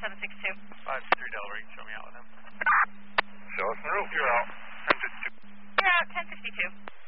762. 5-3 Delaware, you can show me out with him. Show us the roof. You're out. 1052. You're out, 1052.